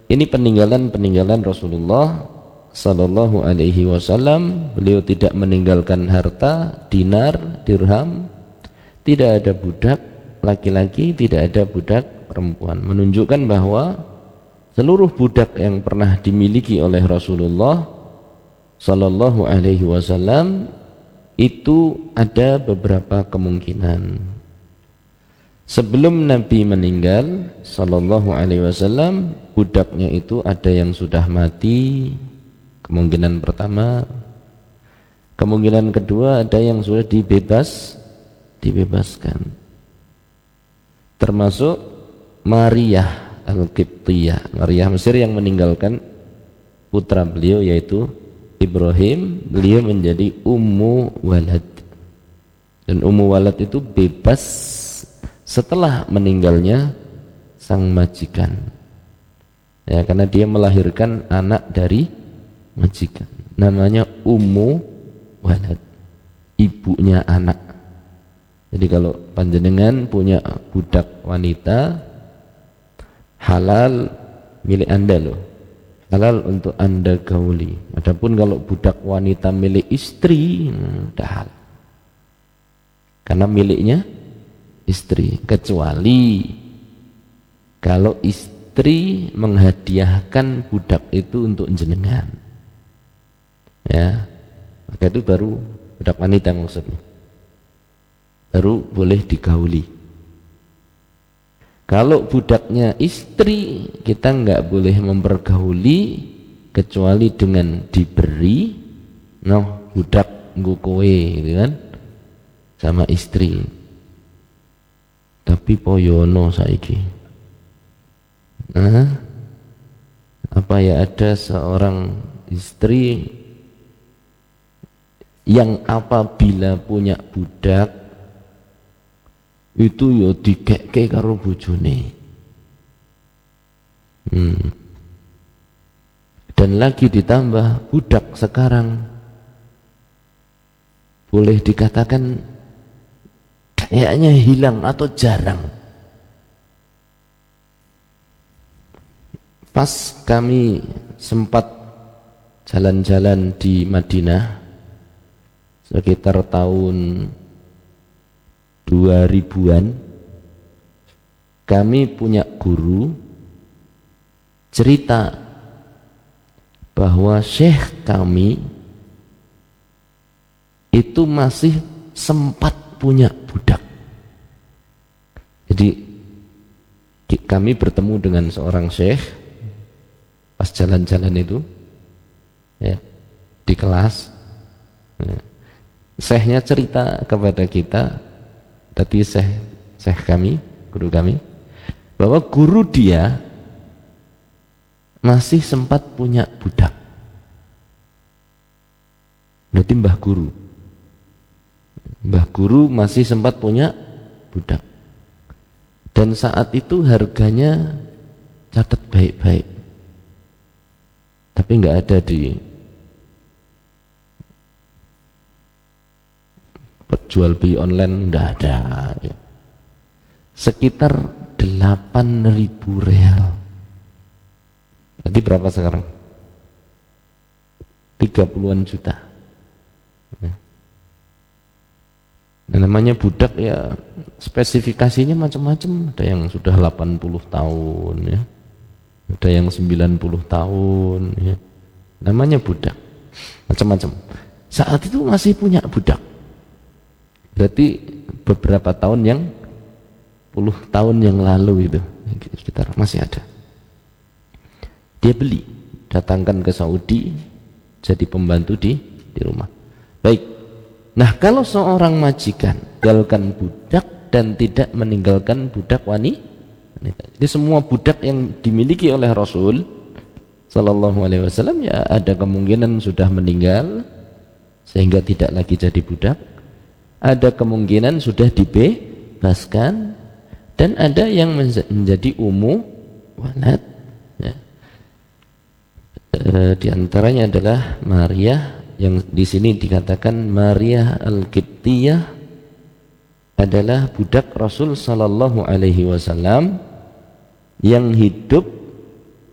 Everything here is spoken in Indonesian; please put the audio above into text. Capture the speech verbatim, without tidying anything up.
ini peninggalan-peninggalan Rasulullah sallallahu alaihi wasallam. Beliau tidak meninggalkan harta, dinar, dirham, tidak ada budak laki-laki, tidak ada budak perempuan, menunjukkan bahwa seluruh budak yang pernah dimiliki oleh Rasulullah sallallahu alaihi wasallam itu ada beberapa kemungkinan. Sebelum Nabi meninggal sallallahu alaihi wasallam, budaknya itu ada yang sudah mati, kemungkinan pertama. Kemungkinan kedua, ada yang sudah dibebas dibebaskan, termasuk Maryah Al-Qibtiyah, Maryah Mesir yang meninggalkan putra beliau yaitu Ibrahim. Beliau menjadi ummu walad, dan ummu walad itu bebas setelah meninggalnya sang majikan, ya, karena dia melahirkan anak dari majikan, namanya ummu walad, ibunya anak. Jadi kalau panjenengan punya budak wanita, halal milik anda loh, halal untuk anda gauli. Adapun kalau budak wanita milik istri, hmm, dah halal, karena miliknya istri, kecuali kalau istri menghadiahkan budak itu untuk jenengan, ya, maka itu baru budak wanita maksudnya, baru boleh digauli. Kalau budaknya istri, kita nggak boleh mempergauli kecuali dengan diberi, noh budak nggo kowe gitu kan, sama istri. Tapi poyono saiki, nah, apa ya, ada seorang istri yang apabila punya budak itu yo dikeke karo bojone, hmm. dan lagi ditambah budak sekarang boleh dikatakan kayaknya hilang atau jarang. Pas kami sempat jalan-jalan di Madinah sekitar tahun dua ribuan, kami punya guru cerita bahwa syekh kami itu masih sempat punya budak. Jadi kami bertemu dengan seorang syekh pas jalan-jalan itu, ya, di kelas, ya. Syekhnya cerita kepada kita, tadi syekh syekh kami, guru kami, bahwa guru dia masih sempat punya budak. Berarti mbah guru mbah guru masih sempat punya budak, dan saat itu harganya catat baik-baik, tapi nggak ada di jual beli online, nggak ada, ya. Sekitar delapan ribu real. Jadi berapa sekarang? tiga puluhan juta. Ya. Nah, namanya budak ya spesifikasinya macam-macam. Ada yang sudah delapan puluh tahun, ya. Ada yang sembilan puluh tahun, ya. Namanya budak. Macam-macam. Saat itu masih punya budak. Berarti beberapa tahun yang puluh tahun yang lalu itu sekitar masih ada. Dia beli, datangkan ke Saudi, jadi pembantu di di rumah. Baik. Nah, kalau seorang majikan meninggalkan budak dan tidak meninggalkan budak wanita, jadi semua budak yang dimiliki oleh Rasul Sallallahu Alaihi Wasallam ya ada kemungkinan sudah meninggal sehingga tidak lagi jadi budak, ada kemungkinan sudah dibebaskan, dan ada yang menjadi ummu walad, ya. E, di antaranya adalah Maryah, yang di sini dikatakan Maryah Al-Qibtiyah adalah budak Rasul Sallallahu Alaihi Wasallam yang hidup